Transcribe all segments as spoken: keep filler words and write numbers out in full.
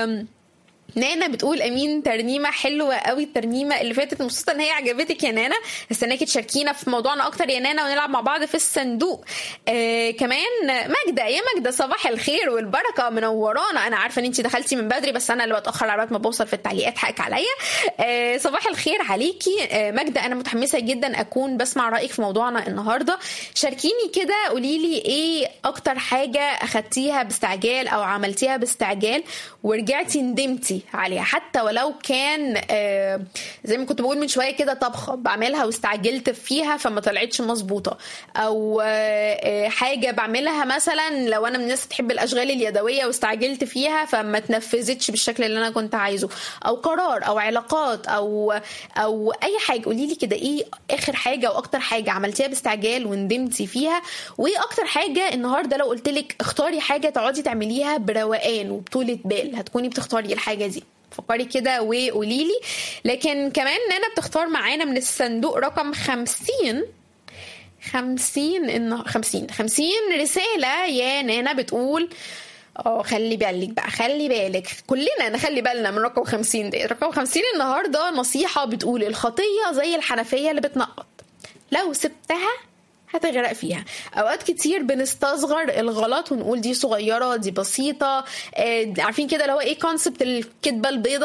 نانا بتقول امين ترنيمه حلوه قوي. الترنيمه اللي فاتت مبسوطه ان هي عجبتك يا نانا، استناكي تشاركينا في موضوعنا اكتر يا نانا ونلعب مع بعض في الصندوق. آه كمان ماجده، يا ماجده صباح الخير والبركه، منورانا. انا عارفه ان انت دخلتي من بدري بس انا اللي بتاخر على ما بوصل في التعليقات، حقك عليا. آه صباح الخير عليكي. آه ماجده انا متحمسه جدا اكون بسمع رايك في موضوعنا النهارده. شاركيني كده، قولي لي ايه اكتر حاجه اخدتيها باستعجال او عملتيها باستعجال ورجعتي ندمتي عليها، حتى ولو كان آه زي ما كنت بقول من شويه كده طبخه بعملها واستعجلت فيها فما طلعتش مظبوطه، او آه حاجه بعملها مثلا لو انا من الناس تحب الاشغال اليدويه واستعجلت فيها فما تنفذتش بالشكل اللي انا كنت عايزه، او قرار او علاقات او او اي حاجه. قولي لي كده ايه اخر حاجه واكتر حاجه عملتيها باستعجال وندمتي فيها، وايه اكتر حاجه النهارده لو قلت لك اختاري حاجه تقعدي تعمليها بروقان وبطولة بال هتكوني بتختاري الحاجه دي. فكري كده وقولي لي. لكن كمان نانا بتختار معانا من الصندوق رقم خمسين خمسين إنه خمسين خمسين رسالة يا نانا بتقول اه خلي بالك بقى، خلي بالك كلنا نخلي بالنا من رقم خمسين ده. رقم خمسين النهاردة نصيحة بتقول الخطية زي الحنفية اللي بتنقط، لو سبتها هتغرق فيها. اوقات كتير بنستصغر الغلط ونقول دي صغيرة دي بسيطة، آه عارفين كده اللي هو ايه كونسبت الكدبة البيضة،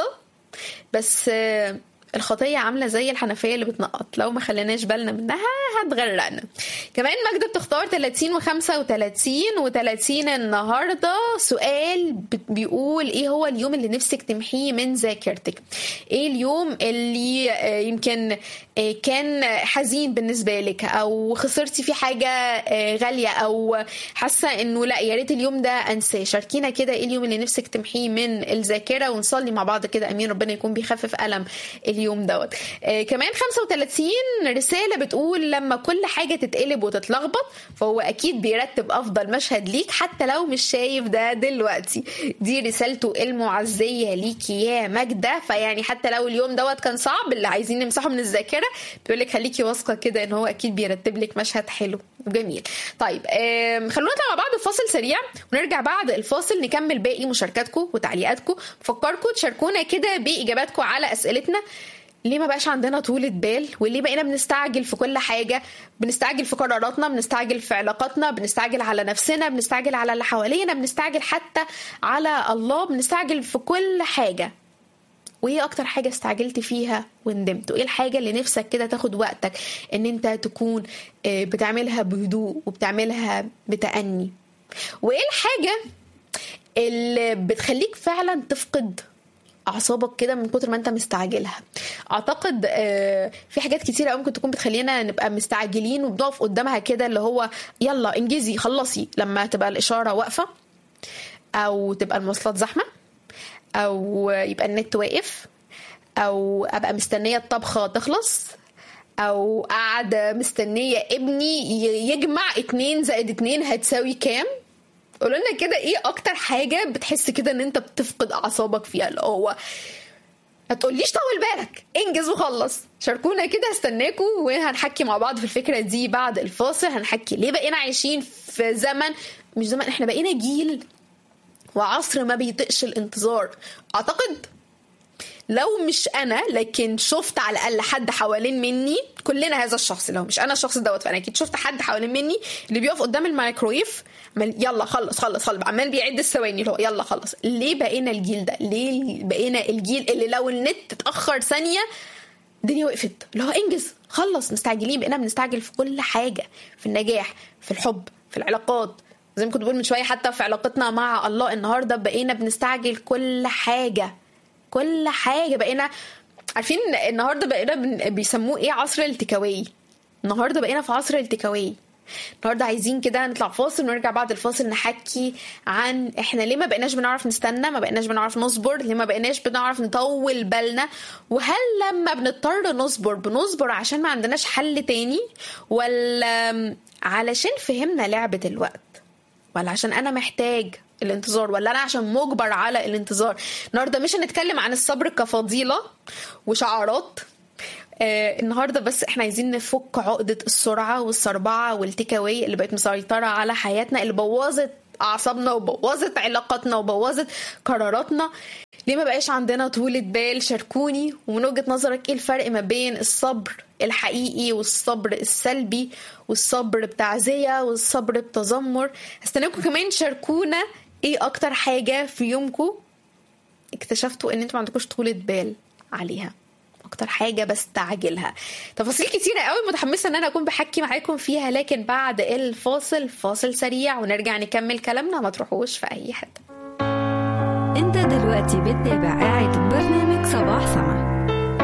بس آه الخطية عاملة زي الحنفية اللي بتنقط، لو ما خليناش بالنا منها هتغرقنا. كمان ماجدة بتختار ثلاثين وخمسة وثلاثين وثلاثين النهاردة. سؤال بيقول ايه هو اليوم اللي نفسك تمحيه من ذاكرتك؟ ايه اليوم اللي يمكن كان حزين بالنسبة لك او خسرتي فيه حاجة غالية او حاسة انه لا يا ريت اليوم ده انساه؟ شاركينا كده ايه اليوم اللي نفسك تمحيه من الذاكرة ونصلي مع بعض كده امين ربنا يكون بيخفف ألم اليوم دوت. آه كمان خمسة وثلاثين رسالة بتقول لما كل حاجة تتقلب وتتلخبط فهو أكيد بيرتب أفضل مشهد ليك حتى لو مش شايف ده دلوقتي. دي رسالته المعزية ليكي يا ماجدة. فيعني حتى لو اليوم دوت كان صعب اللي عايزين نمسحه من الذاكرة بيقولك خليكي واثقة كده إن هو أكيد بيرتب لك مشهد حلو وجميل. طيب آه خلونا نطلع مع بعض فاصل سريع ونرجع بعد الفاصل نكمل باقي مشاركاتكم وتعليقاتكم. فكركم تشاركونا كده بإجاباتكم على أسئلتنا. ليه ما بقاش عندنا طولة بال؟ وليه بقينا بنستعجل في كل حاجة؟ بنستعجل في قراراتنا، بنستعجل في علاقاتنا، بنستعجل على نفسنا، بنستعجل على اللي حوالينا، بنستعجل حتى على الله، بنستعجل في كل حاجة. وايه اكتر حاجة استعجلت فيها وندمت؟ وايه الحاجة اللي نفسك كده تاخد وقتك ان انت تكون بتعملها بهدوء وبتعملها بتأني؟ وايه الحاجة اللي بتخليك فعلا تفقد اعصابك كده من كتر ما انت مستعجلها؟ اعتقد في حاجات كتيره قوي ممكن تكون بتخلينا نبقى مستعجلين وبنقف قدامها كده اللي هو يلا انجزي خلصي لما تبقى الاشاره واقفه، او تبقى المواصلات زحمه، او يبقى النت واقف، او ابقى مستنيه الطبخه تخلص، او قاعده مستنيه ابني يجمع اتنين زائد اتنين هتساوي كام. قولوا لنا كده ايه اكتر حاجه بتحس كده ان انت بتفقد اعصابك فيها؟ اللي هو هتقوليش طول بالك انجز وخلص. شاركونا كده استناكم وهنحكي مع بعض في الفكره دي بعد الفاصل. هنحكي ليه بقينا عايشين في زمن مش زمن، احنا بقينا جيل وعصر ما بيطقش الانتظار. اعتقد لو مش انا لكن شفت على الاقل حد حوالين مني، كلنا هذا الشخص، لو مش انا الشخص دوت فانا اكيد شفت حد حوالين مني اللي بيقف قدام الميكرويف يلا خلص خلص خلص عمال بيعد الثواني اللي هو يلا خلص. ليه بقينا الجيل ده؟ ليه بقينا الجيل اللي لو النت اتاخر ثانيه الدنيا وقفت؟ اللي هو انجز خلص. مستعجلين، بقينا بنستعجل في كل حاجه، في النجاح، في الحب، في العلاقات، زي ما كنت بقول من شويه حتى في علاقتنا مع الله. النهارده بقينا بنستعجل كل حاجه كل حاجه. بقينا عارفين النهارده بقينا بيسموه ايه؟ عصر التكاوي. النهارده بقينا في عصر التكاوي. النهارده عايزين كده نطلع فاصل ونرجع بعد الفاصل نحكي عن احنا ليه ما بقيناش بنعرف نستنى، ما بقيناش بنعرف نصبر، ليه ما بقيناش بنعرف نطول بالنا، وهل لما بنضطر نصبر بنصبر عشان ما عندناش حل تاني، ولا علشان فهمنا لعبة الوقت، ولا عشان انا محتاج الانتظار، ولا انا عشان مجبر على الانتظار. النهارده مش هنتكلم عن الصبر كفضيلة وشعارات آه النهارده، بس احنا عايزين نفك عقدة السرعة والسربعة والتكاوي اللي بقت مسيطرة على حياتنا، اللي بوظت اعصابنا وبوظت علاقاتنا وبوظت قراراتنا. ليه ما بقاش عندنا طولة بال؟ شاركوني ومن وجهة نظرك ايه الفرق ما بين الصبر الحقيقي والصبر السلبي والصبر بتعزية والصبر بتذمر. استناكم كمان شاركونا ايه اكتر حاجة في يومكم اكتشفتوا ان انتوا ما عندكوش طولة بال عليها، اكتر حاجة بس تعجلها. تفاصيل كتيرة قوي متحمسة ان انا اكون بحكي معاكم فيها، لكن بعد الفاصل فاصل سريع ونرجع نكمل كلامنا. ما تروحوش في اي حتة. انت دلوقتي بتتابع قاعد برنامج صباح سما.